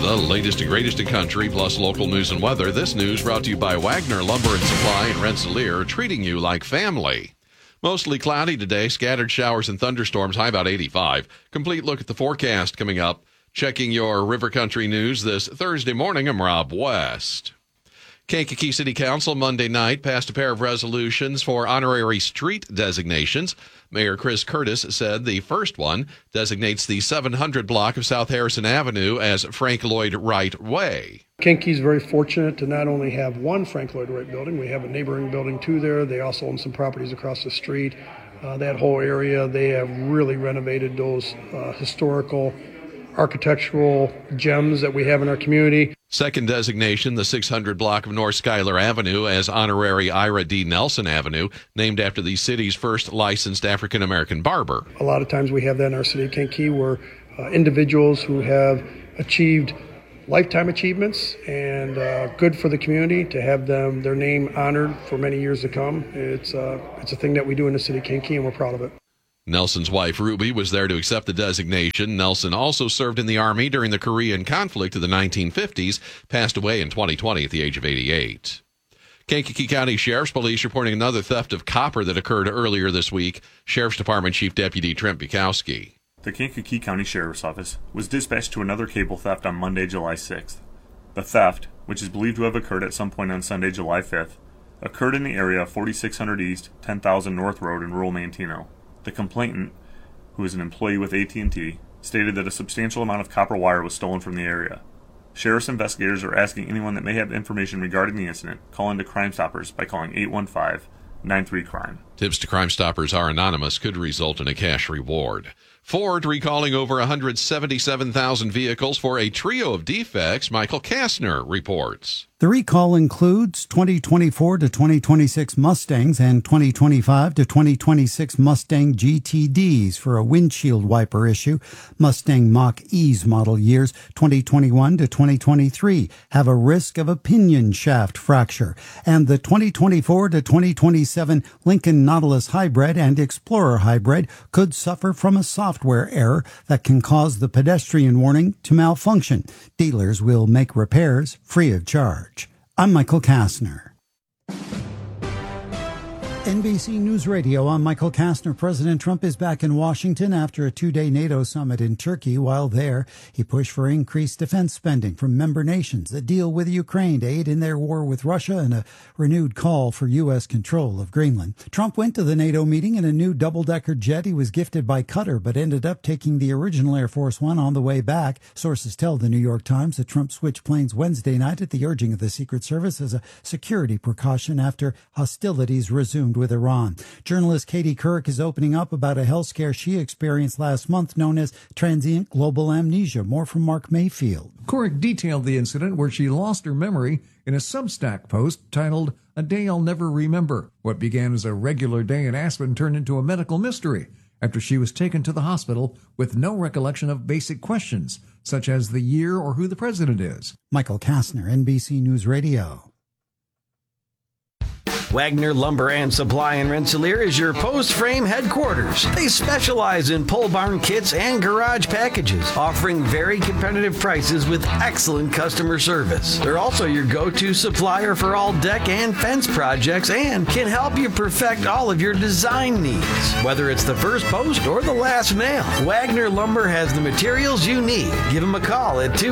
The latest and greatest in country, plus local news and weather. This news brought to you by Wagner Lumber and Supply in Rensselaer, treating you like family. Mostly cloudy today, scattered showers and thunderstorms, high about 85. Complete look at the forecast coming up. Checking your River Country news this Thursday morning, I'm Rob West. Kankakee City Council Monday night passed a pair of resolutions for honorary street designations. Mayor Chris Curtis said the first one designates the 700 block of South Harrison Avenue as Frank Lloyd Wright Way. Kankakee is very fortunate to not only have one Frank Lloyd Wright building, we have a neighboring building too there. They also own some properties across the street. That whole area, they have really renovated those historical architectural gems that we have in our community. Second designation, the 600 block of North Schuyler Avenue as honorary Ira D. Nelson Avenue, named after the city's first licensed African-American barber. A lot of times we have that in our city of Kankakee where individuals who have achieved lifetime achievements and good for the community to have their name honored for many years to come. It's a thing that we do in the city of Kankakee, and we're proud of it. Nelson's wife, Ruby, was there to accept the designation. Nelson also served in the Army during the Korean conflict of the 1950s, passed away in 2020 at the age of 88. Kankakee County Sheriff's Police reporting another theft of copper that occurred earlier this week. Sheriff's Department Chief Deputy Trent Bukowski. The Kankakee County Sheriff's Office was dispatched to another cable theft on Monday, July 6th. The theft, which is believed to have occurred at some point on Sunday, July 5th, occurred in the area of 4600 East, 10,000 North Road in rural Manteno. The complainant, who is an employee with AT&T, stated that a substantial amount of copper wire was stolen from the area. Sheriff's investigators are asking anyone that may have information regarding the incident, call into Crime Stoppers by calling 815-93-CRIME. Tips to Crime Stoppers are anonymous, could result in a cash reward. Ford recalling over 177,000 vehicles for a trio of defects, Michael Kastner reports. The recall includes 2024 to 2026 Mustangs and 2025 to 2026 Mustang GTDs for a windshield wiper issue. Mustang Mach-E's model years 2021 to 2023 have a risk of a pinion shaft fracture. And the 2024 to 2027 Lincoln Nautilus Hybrid and Explorer Hybrid could suffer from a software error that can cause the pedestrian warning to malfunction. Dealers will make repairs free of charge. I'm Michael Kastner. NBC News Radio, I'm Michael Kastner. President Trump is back in Washington after a two-day NATO summit in Turkey. While there, he pushed for increased defense spending from member nations, a deal with Ukraine to aid in their war with Russia, and a renewed call for U.S. control of Greenland. Trump went to the NATO meeting in a new double-decker jet he was gifted by Qatar, but ended up taking the original Air Force One on the way back. Sources tell the New York Times that Trump switched planes Wednesday night at the urging of the Secret Service as a security precaution after hostilities resumed with Iran. Journalist Katie Couric is opening up about a health scare she experienced last month known as transient global amnesia. More from Mark Mayfield. Couric detailed the incident where she lost her memory in a Substack post titled A Day I'll Never Remember. What began as a regular day in Aspen turned into a medical mystery after she was taken to the hospital with no recollection of basic questions, such as the year or who the president is. Michael Kastner, NBC News Radio. Wagner Lumber and Supply in Rensselaer is your post frame headquarters. They specialize in pole barn kits and garage packages, offering very competitive prices with excellent customer service. They're also your go-to supplier for all deck and fence projects and can help you perfect all of your design needs. Whether it's the first post or the last nail, Wagner Lumber has the materials you need. Give them a call at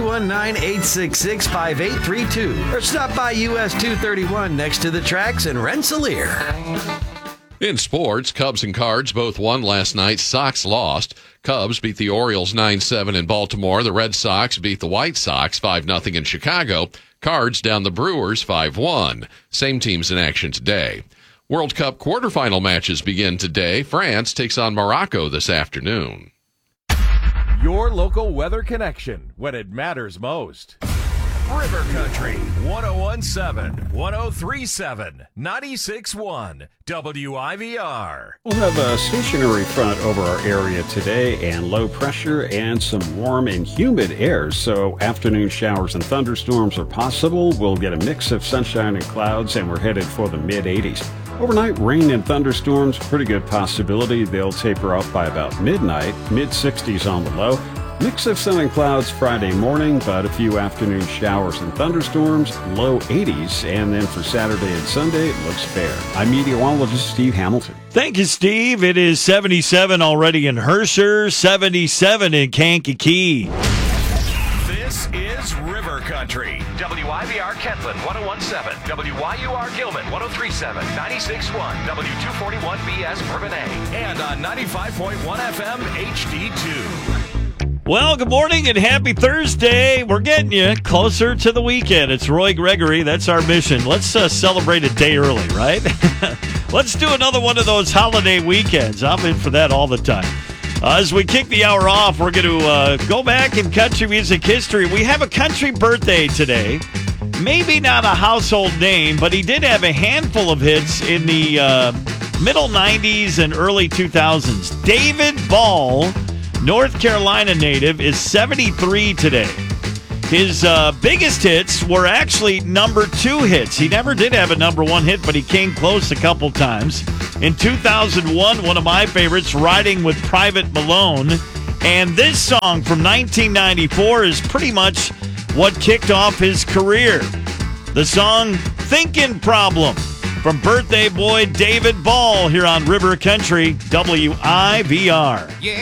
219-866-5832 or stop by US 231 next to the tracks in Rensselaer. In sports, Cubs and Cards both won last night. Sox lost. Cubs beat the Orioles 9-7 in Baltimore. The Red Sox beat the White Sox 5-0 in Chicago. Cards down the Brewers 5-1. Same teams in action today. World Cup quarterfinal matches begin today. France takes on Morocco this afternoon. Your local weather connection when it matters most. River Country, 101.7, 103.7, 96.1, WIVR. We'll have a stationary front over our area today and low pressure and some warm and humid air, so afternoon showers and thunderstorms are possible. We'll get a mix of sunshine and clouds, and we're headed for the mid-80s. Overnight rain and thunderstorms, pretty good possibility. They'll taper off by about midnight, mid-60s on the low. Mix of sun and clouds Friday morning, but a few afternoon showers and thunderstorms, low 80s. And then for Saturday and Sunday, it looks fair. I'm meteorologist Steve Hamilton. Thank you, Steve. It is 77 already in Herscher, 77 in Kankakee. This is River Country. WIVR Kentland 1017, WYUR Gilman 1037, 96.1, W241BS Bourbonnais, and on 95.1 FM HD2. Well, good morning and happy Thursday. We're getting you closer to the weekend. It's Roy Gregory. That's our mission. Let's celebrate a day early, right? Let's do another one of those holiday weekends. I'm in for that all the time. As we kick the hour off, we're going to go back in country music history. We have a country birthday today. Maybe not a household name, but he did have a handful of hits in the middle 90s and early 2000s. David Ball, North Carolina native, is 73 today. His biggest hits were actually number 2 hits. He never did have a number 1 hit, but he came close a couple times. In 2001, one of my favorites, Riding with Private Malone. And this song from 1994 is pretty much what kicked off his career. The song Thinkin' Problem from birthday boy David Ball here on River Country, WIVR. Yeah.